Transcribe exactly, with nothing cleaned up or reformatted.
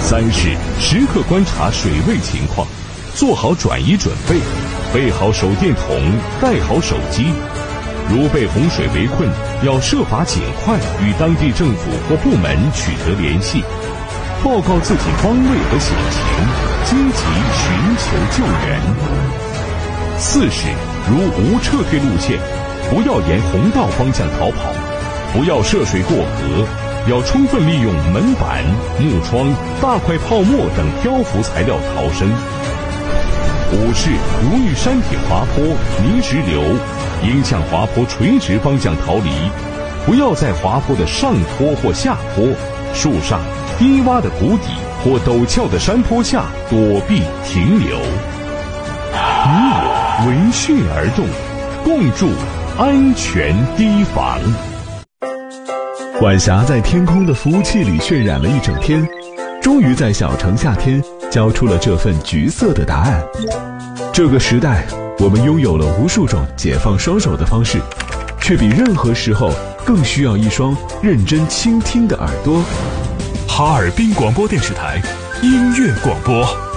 三是时刻观察水位情况，做好转移准备，备好手电筒，带好手机。如被洪水围困，要设法尽快与当地政府或部门取得联系，报告自己方位和险情，积极寻求救援。四是如无撤退路线，不要沿洪道方向逃跑，不要涉水过河，要充分利用门板、木窗、大块泡沫等漂浮材料逃生。五是如遇山体滑坡、泥石流，应向滑坡垂直方向逃离，不要在滑坡的上坡或下坡、树上、低洼的谷底或陡峭的山坡下躲避停留。你我闻讯而动，共筑安全堤防。 晚霞在天空的服务器里渲染了一整天，终于在小城夏天交出了这份橘色的答案。这个时代，我们拥有了无数种解放双手的方式，却比任何时候更需要一双认真倾听的耳朵。 哈尔滨广播电视台音乐广播。